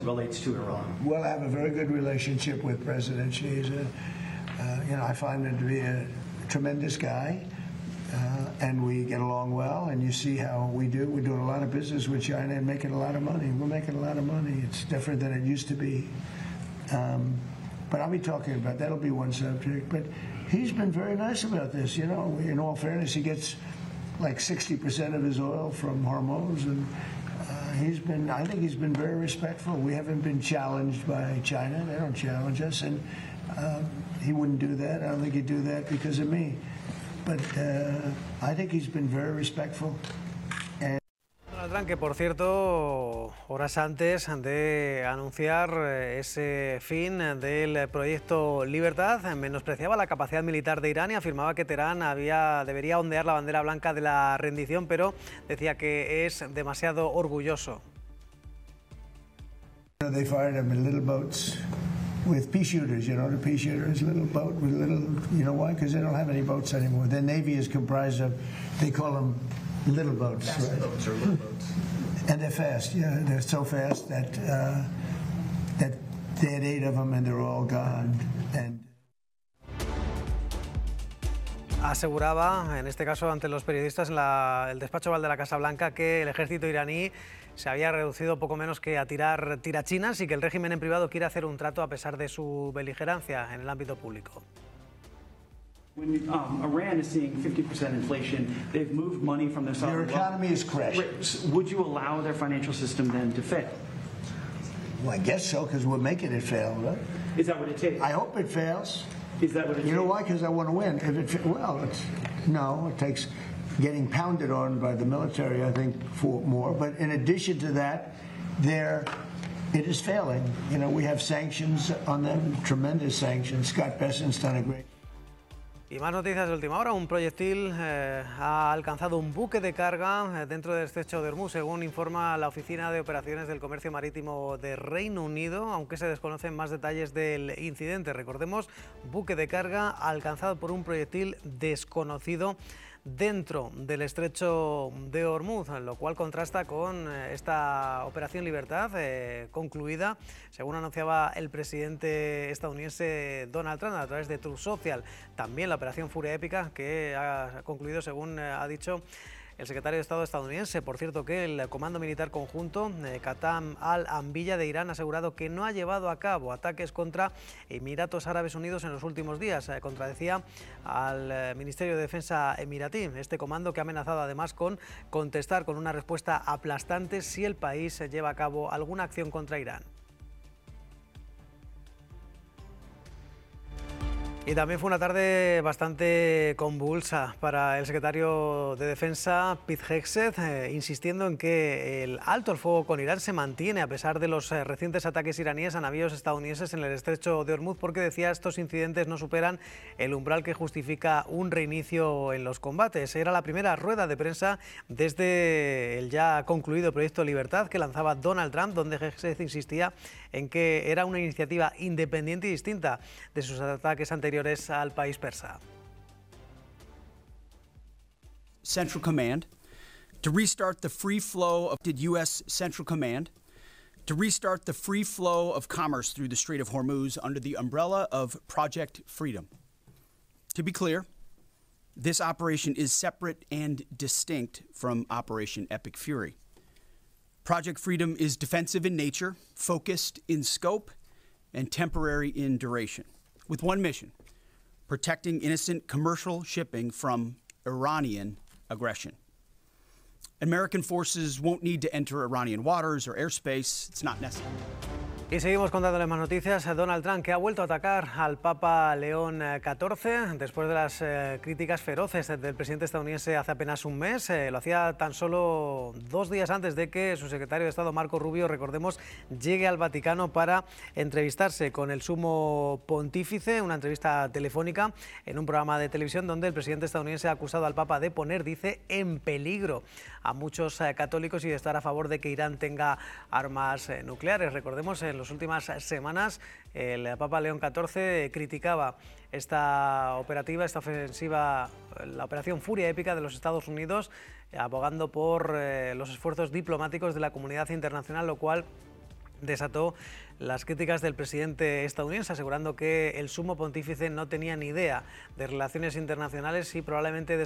relates to Iran? Well, I have a very good relationship with President Xi. I find him to be a tremendous guy, and we get along well. And you see how we do. We're doing a lot of business with China and making a lot of money. We're making a lot of money. It's different than it used to be. But I'll be talking about that'll be one subject. But he's been very nice about this. In all fairness, he gets like 60% of his oil from Hormuz, and I think he's been very respectful. We haven't been challenged by China. They don't challenge us, and he wouldn't do that. I don't think he'd do that because of me. But I think he's been very respectful. Donald Trump, que por cierto, horas antes de anunciar ese fin del proyecto Libertad, menospreciaba la capacidad militar de Irán y afirmaba que Teherán debería ondear la bandera blanca de la rendición, pero decía que es demasiado orgulloso. They fired them in little boats with pea shooters, the pea shooters, little boat with little, why? Because they don't have any boats anymore. Their navy is comprised of, they call them little boats, fast right? boats or little boats. And they're fast, they're so fast that they had 8 of them and they're all gone. Aseguraba, en este caso ante los periodistas en el despacho oval de la Casa Blanca, que el ejército iraní se había reducido poco menos que a tirar tirachinas y que el régimen en privado quiere hacer un trato a pesar de su beligerancia en el ámbito público. When Iran is seeing 50% inflation, they've moved money from their sovereign wealth. Their economy is crashing. Would you allow their financial system then to fail? Well, I guess so, because we're making it fail, right? Is that what it takes? I hope it fails. Is that what it takes? You know why? Because I want to win. It takes getting pounded on by the military, I think, for more. But in addition to that, it is failing. We have sanctions on them, tremendous sanctions. Scott Bessent's done a great. Y más noticias de última hora. Un proyectil ha alcanzado un buque de carga dentro del estrecho de Hormuz, según informa la Oficina de Operaciones del Comercio Marítimo de Reino Unido, aunque se desconocen más detalles del incidente. Recordemos, buque de carga alcanzado por un proyectil desconocido dentro del estrecho de Hormuz, lo cual contrasta con esta Operación Libertad concluida, según anunciaba el presidente estadounidense Donald Trump a través de Truth Social. También la Operación Furia Épica, que ha concluido, según ha dicho el secretario de Estado estadounidense. Por cierto, que el Comando Militar Conjunto, Qatam al-Anbiya de Irán, ha asegurado que no ha llevado a cabo ataques contra Emiratos Árabes Unidos en los últimos días. Contradecía al Ministerio de Defensa emiratí. Este comando, que ha amenazado además con contestar con una respuesta aplastante si el país lleva a cabo alguna acción contra Irán. Y también fue una tarde bastante convulsa para el secretario de Defensa, Pete Hegseth, insistiendo en que el alto el fuego con Irán se mantiene a pesar de los recientes ataques iraníes a navíos estadounidenses en el estrecho de Hormuz, porque decía estos incidentes no superan el umbral que justifica un reinicio en los combates. Era la primera rueda de prensa desde el ya concluido proyecto Libertad que lanzaba Donald Trump, donde Hegseth insistía en que era una iniciativa independiente y distinta de sus ataques anteriores al país persa. Central Command to restart the free flow of U.S. Central Command to restart the free flow of commerce through the Strait of Hormuz under the umbrella of Project Freedom. To be clear, this operation is separate and distinct from Operation Epic Fury. Project Freedom is defensive in nature, focused in scope, and temporary in duration, with one mission: protecting innocent commercial shipping from Iranian aggression. American forces won't need to enter Iranian waters or airspace. It's not necessary. Y seguimos contándoles más noticias. Donald Trump, que ha vuelto a atacar al Papa León XIV después de las críticas feroces del presidente estadounidense hace apenas un mes. Lo hacía tan solo 2 días antes de que su secretario de Estado, Marco Rubio, recordemos, llegue al Vaticano para entrevistarse con el sumo pontífice, una entrevista telefónica en un programa de televisión donde el presidente estadounidense ha acusado al Papa de poner, dice, en peligro a muchos católicos y de estar a favor de que Irán tenga armas nucleares. Recordemos, en las últimas semanas el Papa León XIV criticaba esta operativa, esta ofensiva, la Operación Furia Épica de los Estados Unidos, abogando por los esfuerzos diplomáticos de la comunidad internacional, lo cual desató las críticas del presidente estadounidense, asegurando que el sumo pontífice no tenía ni idea de relaciones internacionales y probablemente